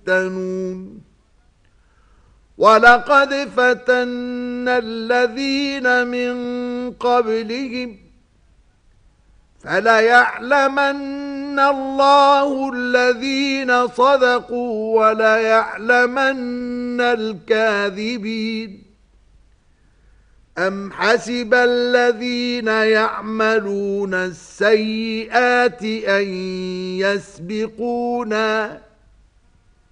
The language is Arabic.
يفتنون ولقد فتنا الذين من قبلهم فليعلمن الله الذين صدقوا وليعلمن الكاذبين أم حسب الذين يعملون السيئات أن يسبقونا